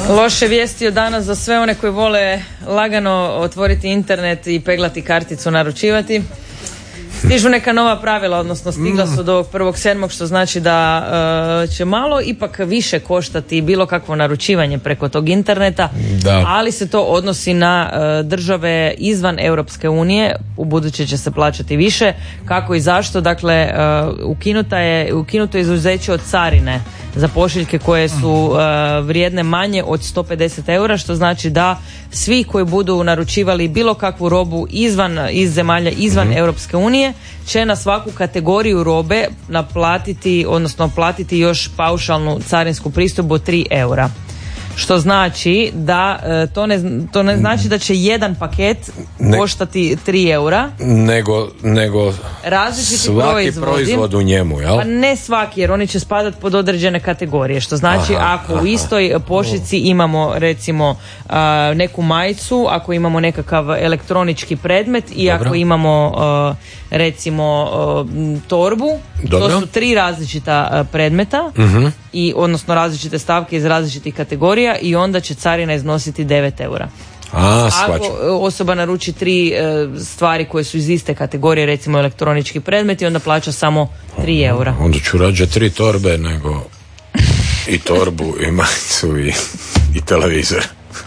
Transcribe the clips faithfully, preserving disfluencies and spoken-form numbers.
Loše vijesti od danas za sve one koji vole lagano otvoriti internet i peglati karticu, naručivati. Stižu neka nova pravila, odnosno stigla su do ovog prvog sedmog, što znači da uh, će malo ipak više koštati bilo kakvo naručivanje preko tog interneta, da. Ali se to odnosi na uh, države izvan Europske unije, u buduće će se plaćati više. Kako i zašto? Dakle, uh, ukinuta je, ukinuto je izuzeće od carine za pošiljke koje su uh, vrijedne manje od sto pedeset eura, što znači da svi koji budu naručivali bilo kakvu robu izvan, iz zemalja izvan mm-hmm. Europske unije će na svaku kategoriju robe naplatiti, odnosno platiti još paušalnu carinsku pristojbu od tri eura. Što znači da to ne, to ne znači da će jedan paket ne, koštati tri eura, nego, nego različiti svaki proizvodi, proizvod u njemu, jel? Pa ne svaki, jer oni će spadati pod određene kategorije, što znači aha, ako aha. u istoj pošiljci imamo recimo a, neku majicu, ako imamo nekakav elektronički predmet i dobro. Ako imamo a, recimo a, torbu, dobro. To su tri različita a, predmeta uh-huh. i odnosno različite stavke iz različitih kategorija i onda će carina iznositi devet eura. A, ako osoba naruči tri e, stvari koje su iz iste kategorije, recimo elektronički predmeti, onda plaća samo tri eura. Onda ću rađe tri torbe nego i torbu i majicu i, i televizor.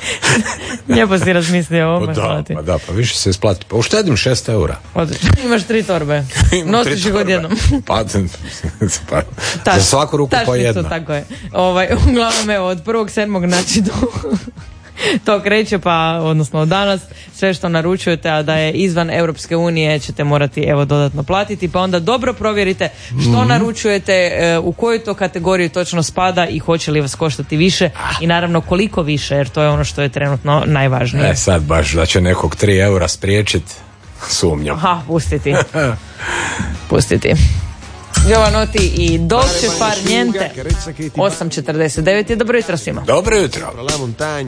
Lijepo si razmislio o ovome. Da, pa da, pa više se isplati. Pa uštedim šest eura. Odlično. Imaš tri torbe. Nosiš ih odjednom. Pa, pa, za svaku ruku po jedna. To, tako je. Ovaj, uglavnom, evo, od prvog sedmog znači do... to kreće, pa odnosno od danas sve što naručujete, a da je izvan Europske unije, ćete morati evo dodatno platiti, pa onda dobro provjerite što mm-hmm. naručujete, u koju to kategoriju točno spada i hoće li vas koštati više i naravno koliko više, jer to je ono što je trenutno najvažnije. E sad baš da će nekog tri eura spriječiti, sumnjam. Aha, pustiti. Pustiti. Giovanotti i Dolce far niente. osam četrdeset devet je dobro jutro svima. Dobro jutro.